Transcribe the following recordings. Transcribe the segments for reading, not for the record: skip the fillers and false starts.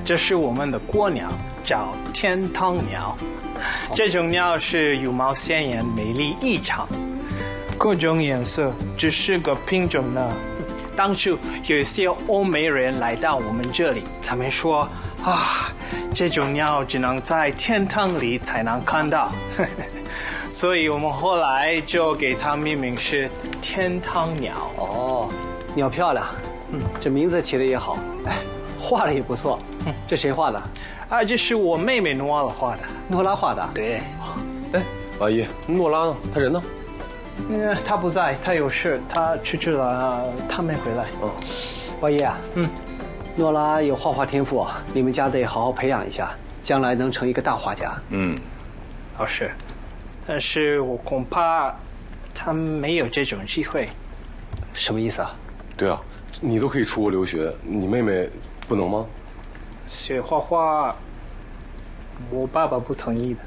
这是我们的国鸟，叫天堂鸟。这种鸟是羽毛鲜艳、美丽异常，各种颜色，只是个品种呢。当初有一些欧美人来到我们这里，他们说啊，这种鸟只能在天堂里才能看到，所以我们后来就给它命名是天堂鸟。 哦，鸟漂亮，这名字起的也好，哎，画的也不错。这谁画的？ 啊，这是我妹妹诺拉画的。 诺拉画的？ 对。 哎，阿姨，诺拉呢？他人呢？ 他不在，他有事，他出去了，他没回来。 哦，王爷啊，诺拉有画画天赋啊，你们家得好好培养一下，将来能成一个大画家。 是，但是我恐怕他没有这种机会。 什么意思啊？ 对啊，你都可以出国留学，你妹妹不能吗？ 学画画，我爸爸不同意的。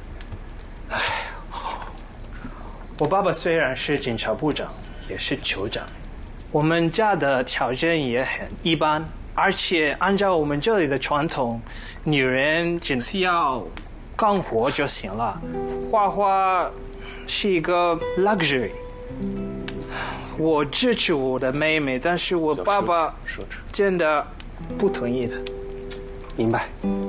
我爸爸虽然是警察部长，也是酋长，我们家的条件也很一般，而且按照我们这里的传统，女人只需要干活就行了，画画是一个 luxury。我支持我的妹妹，但是我爸爸真的不同意的。 明白。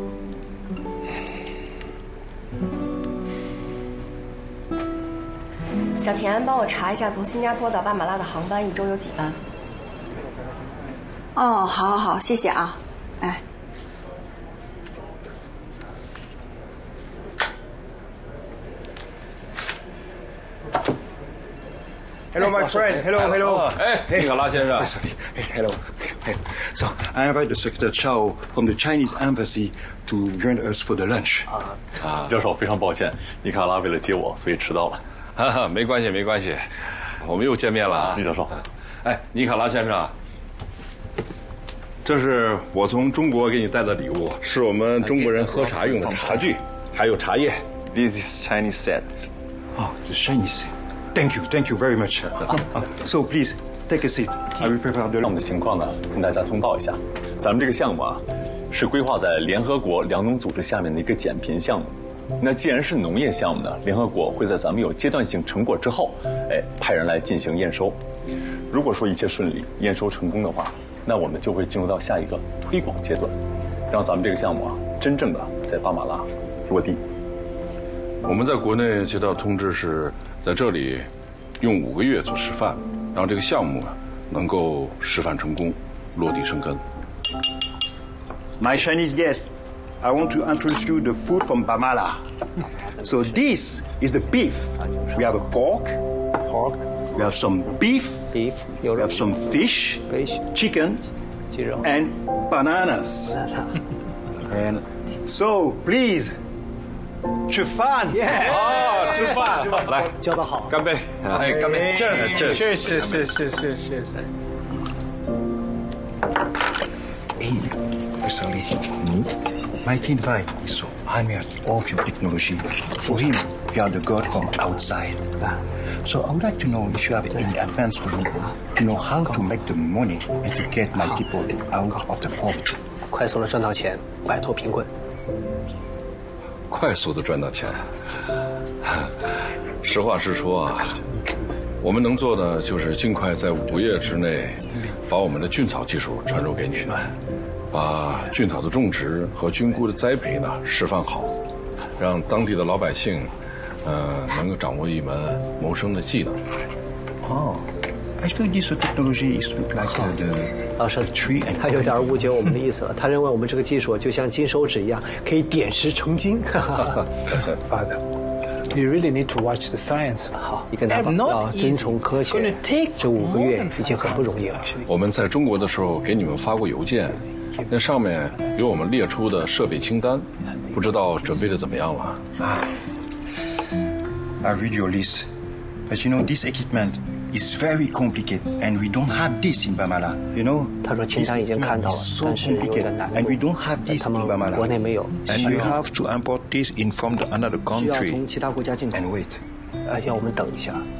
小田，帮我查一下从新加坡到巴马拉的航班一周有几班？哦，好，谢谢啊。哎。 Hello, my friend. Hello. 哎，尼卡拉先生。 Hello. So I invite the Secretary Chao from the Chinese Embassy to join us for the lunch. 教授，非常抱歉，尼卡拉为了接我，所以迟到了。 没关系，我们又见面了啊， 李教授。 哎，尼卡拉先生，这是我从中国给你带的礼物，是我们中国人喝茶用的茶具，还有茶叶。 This is Chinese set. Oh, the Chinese. Thank you very much. So please take a seat. I will prepare the. 那我们的情况呢，跟大家通报一下。咱们这个项目啊，是规划在联合国粮农组织下面的一个减贫项目。那既然是农业项目呢，联合国会在咱们有阶段性成果之后，派人来进行验收。如果说一切顺利，验收成功的话，那我们就会进入到下一个推广阶段，让咱们这个项目啊，真正的在巴马拉落地。 我们在国内接到通知是，在这里用5个月做示范，让这个项目能够示范成功，落地生根。 My Chinese guests, I want to introduce you the food from Bamala. So this is the beef. We have a pork. We have some beef. We have some fish. Chicken. And bananas. And so please, 吃饭。 吃饭，来， 教得好， 干杯！哎，干杯！ 是。 Hey, Mr. Lee. My keen vibe is so admired of your technology. For him, you are the god from outside. So I would like to know if you have any advice for me to know how to make the money and to get my people out of the poverty. 快速的赚到钱，摆脱贫困。 快速的赚到钱。实话实说啊，我们能做的就是尽快在5个月之内，把我们的菌草技术传授给你们，把菌草的种植和菌菇的栽培呢示范好，让当地的老百姓，能够掌握一门谋生的技能。 Oh, I thought this technology is like the 老师， tree and 他有点误解我们的意思了。他认为我们这个技术就像金手指一样，可以点石成金。 Father, you really need to watch the science. 好，你跟他讲要遵从科学。这5个月已经很不容易了。 我们在中国的时候给你们发过邮件，那上面有我们列出的设备清单，不知道准备的怎么样了。 I read your list, but you know this equipment is very complicated, and we don't have this in Bamala. You know, 他说清单已经看到了， so 但是有点难 complicated, and we don't have this 他 in 们 Bamala. 国内没有， And 需 you 要 have to import this in from another 需要 country 从其他国家进口。 and wait. 要我们等一下。